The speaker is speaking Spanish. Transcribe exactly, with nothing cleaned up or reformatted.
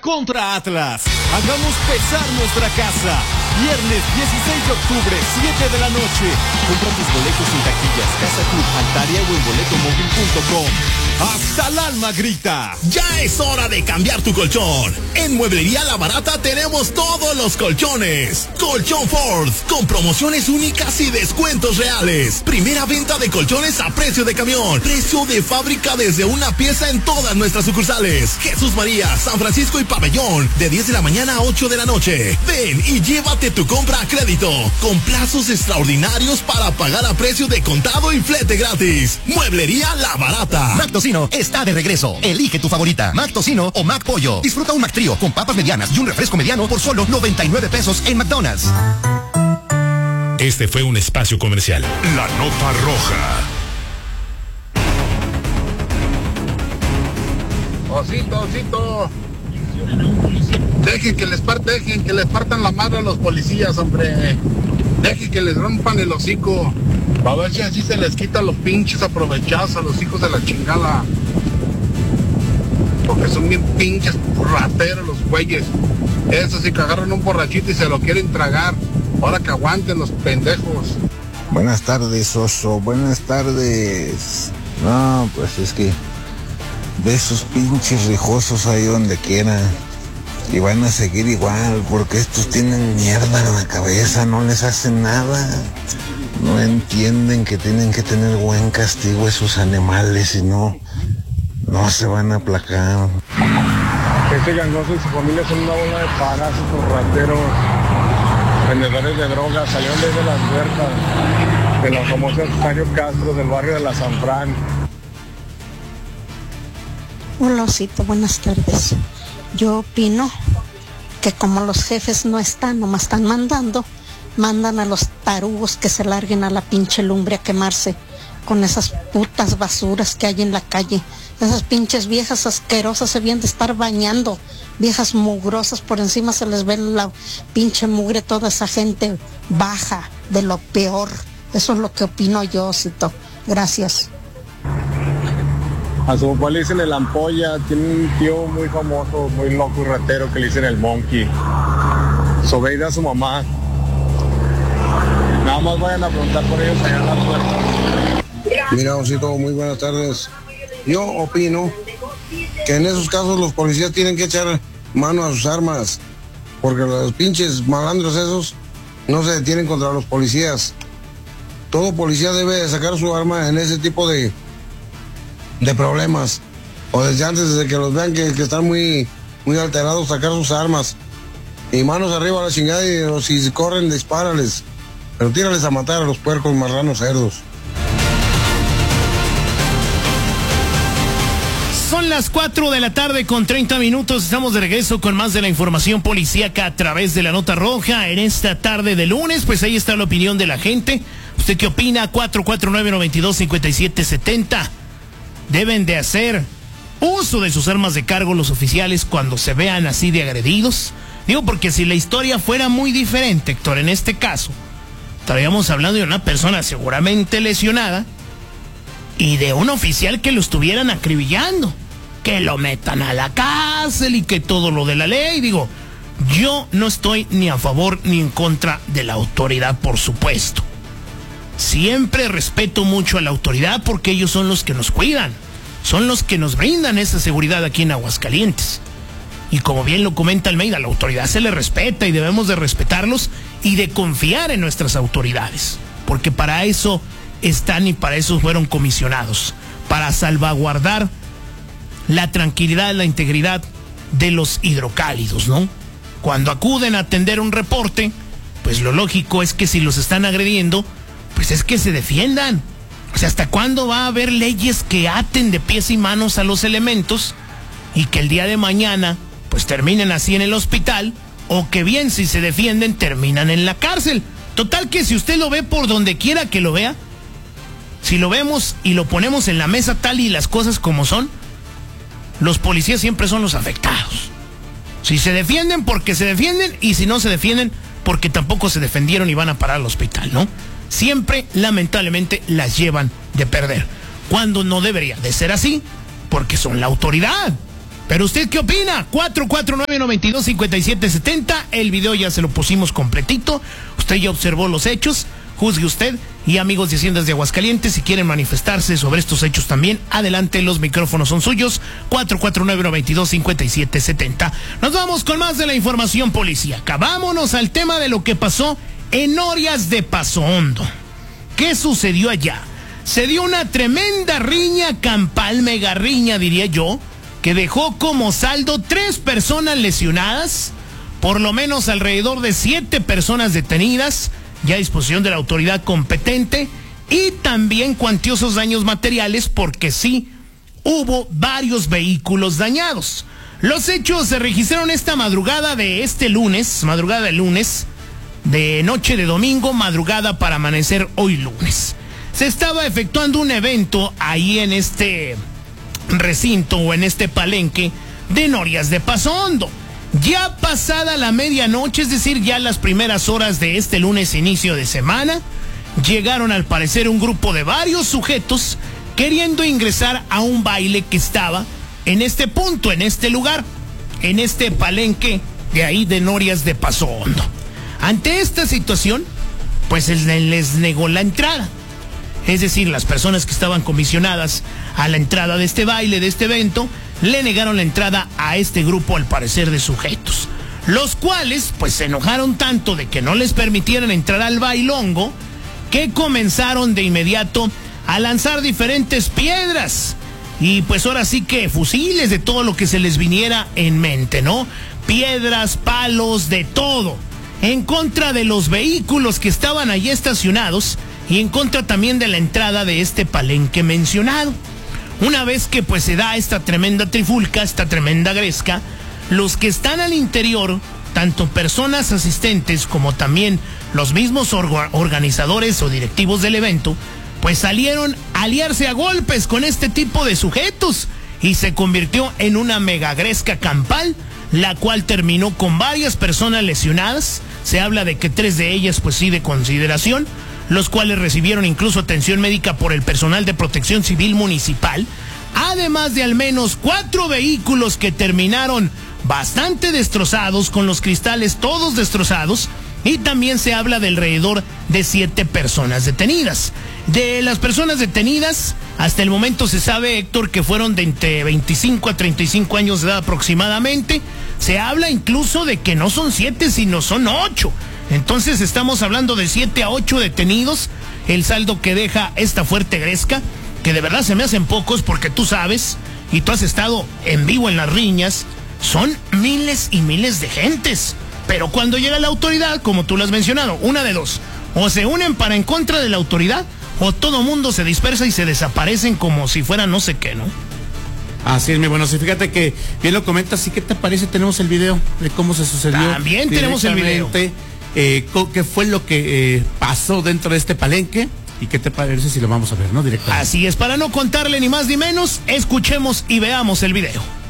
contra Atlas. Hagamos pesar nuestra casa. Viernes dieciséis de octubre, siete de la noche. Compra tus boletos en taquillas, Casa Club, Altaria o en boleto móvil punto com. ¡Hasta el alma grita! Ya es hora de cambiar tu colchón. En Mueblería La Barata tenemos todos los colchones. Colchón Ford, con promociones únicas y descuentos reales. Primera venta de colchones a precio de camión. Precio de fábrica desde una pieza en todas nuestras sucursales. Jesús María, San Francisco y Pabellón, de diez de la mañana a ocho de la noche. Ven y llévate tu compra a crédito, con plazos extraordinarios para pagar a precio de contado y flete gratis. Mueblería La Barata. Mac Tocino está de regreso. Elige tu favorita, Mac Tocino o Mac Pollo. Disfruta un Mac Trío con papas medianas y un refresco mediano por solo noventa y nueve pesos en McDonald's. Este fue un espacio comercial. La Nota Roja. Osito, osito. Dejen que les par- dejen que les partan la madre a los policías, hombre. Dejen que les rompan el hocico. A ver si así se les quita los pinches aprovechados a los hijos de la chingada. Porque son bien pinches rateros los güeyes. Eso sí que agarran un borrachito y se lo quieren tragar. Ahora que aguanten los pendejos. Buenas tardes, Oso. Buenas tardes. No, pues es que de esos pinches rijosos ahí donde quiera. Y van a seguir igual, porque estos tienen mierda en la cabeza, no les hacen nada. No entienden que tienen que tener buen castigo esos animales y no, no se van a aplacar. Este gangoso y su familia son una bola de parásitos rateros, vendedores de drogas, salieron desde las huertas de la famosa Octavio Castro del barrio de la San Fran. Hola, Osito, buenas tardes. Yo opino que como los jefes no están, nomás están mandando, mandan a los tarugos que se larguen a la pinche lumbre a quemarse con esas putas basuras que hay en la calle. Esas pinches viejas asquerosas se vienen de estar bañando, viejas mugrosas, por encima se les ve la pinche mugre, toda esa gente baja, de lo peor. Eso es lo que opino yo, Osito. Gracias. A su papá le dicen el ampolla, tiene un tío muy famoso, muy loco y ratero que le dicen el monkey. Sobeida a su mamá. Nada más vayan a preguntar por ellos allá en la puerta. Mira, Osito, muy buenas tardes. Yo opino que en esos casos los policías tienen que echar mano a sus armas, porque los pinches malandros esos no se detienen contra los policías. Todo policía debe de sacar su arma en ese tipo de de problemas, o desde antes, desde que los vean que, que están muy muy alterados, sacar sus armas y manos arriba a la chingada, y si corren, dispárales, pero tírales a matar a los puercos, marranos, cerdos. Son las cuatro de la tarde con treinta minutos. Estamos de regreso con más de la información policíaca a través de la Nota Roja en esta tarde de lunes. Pues ahí está la opinión de la gente. ¿Usted qué opina? cuatro cuatro nueve, nueve dos, cinco siete siete cero. Deben de hacer uso de sus armas de cargo los oficiales cuando se vean así de agredidos. Digo, porque si la historia fuera muy diferente, Héctor, en este caso, estaríamos hablando de una persona seguramente lesionada y de un oficial que lo estuvieran acribillando, que lo metan a la cárcel y que todo lo de la ley. Digo, yo no estoy ni a favor ni en contra de la autoridad, por supuesto. Siempre respeto mucho a la autoridad porque ellos son los que nos cuidan, son los que nos brindan esa seguridad aquí en Aguascalientes. Y como bien lo comenta Almeida, la autoridad se le respeta y debemos de respetarlos y de confiar en nuestras autoridades, porque para eso están y para eso fueron comisionados, para salvaguardar la tranquilidad, la integridad de los hidrocálidos, ¿no? Cuando acuden a atender un reporte, pues lo lógico es que si los están agrediendo, pues es que se defiendan. O sea, ¿hasta cuándo va a haber leyes que aten de pies y manos a los elementos y que el día de mañana pues terminen así en el hospital, o que bien si se defienden terminan en la cárcel? Total que si usted lo ve por donde quiera que lo vea, si lo vemos y lo ponemos en la mesa tal y las cosas como son, los policías siempre son los afectados. Si se defienden, porque se defienden, y si no se defienden, porque tampoco se defendieron y van a parar al hospital, ¿no? Siempre, lamentablemente, las llevan de perder, cuando no debería de ser así, porque son la autoridad. Pero usted, ¿qué opina? cuatro cuatro nueve, nueve dos, cinco siete siete cero. El video ya se lo pusimos completito. Usted ya observó los hechos. Juzgue usted. Y amigos de Haciendas de Aguascalientes, si quieren manifestarse sobre estos hechos también, adelante, los micrófonos son suyos. cuatro cuatro nueve, nueve dos, cinco siete siete cero. Nos vamos con más de la información policíaca. Vámonos al tema de lo que pasó en Norias de Paso Hondo. ¿Qué sucedió allá? Se dio una tremenda riña campal, mega riña diría yo, que dejó como saldo tres personas lesionadas, por lo menos alrededor de siete personas detenidas, ya a disposición de la autoridad competente, y también cuantiosos daños materiales, porque sí hubo varios vehículos dañados. Los hechos se registraron esta madrugada de este lunes, madrugada de lunes, de noche de domingo, madrugada para amanecer hoy lunes. Se estaba efectuando un evento ahí en este recinto o en este palenque de Norias de Paso Hondo. Ya pasada la medianoche, es decir, ya las primeras horas de este lunes inicio de semana, llegaron al parecer un grupo de varios sujetos queriendo ingresar a un baile que estaba en este punto, en este lugar, en este palenque de ahí de Norias de Paso Hondo. Ante esta situación, pues les negó la entrada. Es decir, las personas que estaban comisionadas a la entrada de este baile, de este evento, le negaron la entrada a este grupo, al parecer, de sujetos. Los cuales, pues, se enojaron tanto de que no les permitieran entrar al bailongo, que comenzaron de inmediato a lanzar diferentes piedras. Y pues ahora sí que fusiles, de todo lo que se les viniera en mente, ¿no? Piedras, palos, de todo. En contra de los vehículos que estaban allí estacionados y en contra también de la entrada de este palenque mencionado. Una vez que pues se da esta tremenda trifulca, esta tremenda gresca, los que están al interior, tanto personas asistentes como también los mismos orga- organizadores o directivos del evento, pues salieron a aliarse a golpes con este tipo de sujetos y se convirtió en una mega gresca campal, la cual terminó con varias personas lesionadas. Se habla de que tres de ellas pues sí de consideración, los cuales recibieron incluso atención médica por el personal de Protección Civil Municipal, además de al menos cuatro vehículos que terminaron bastante destrozados, con los cristales todos destrozados, y también se habla de alrededor de siete personas detenidas. De las personas detenidas, hasta el momento se sabe, Héctor, que fueron de entre veinticinco a treinta y cinco años de edad aproximadamente. Se habla incluso de que no son siete, sino son ocho. Entonces estamos hablando de siete a ocho detenidos, el saldo que deja esta fuerte gresca, que de verdad se me hacen pocos, porque tú sabes, y tú has estado en vivo en las riñas, son miles y miles de gentes. Pero cuando llega la autoridad, como tú lo has mencionado, una de dos: o se unen para en contra de la autoridad, o todo mundo se dispersa y se desaparecen como si fuera no sé qué, ¿no? Así es, mi bueno. Si fíjate que bien lo comentas, ¿y qué te parece? Tenemos el video de cómo se sucedió. También tenemos el video. Eh, ¿Qué fue lo que eh, pasó dentro de este palenque? ¿Y qué te parece si lo vamos a ver, no? Directamente. Así es, para no contarle ni más ni menos, escuchemos y veamos el video.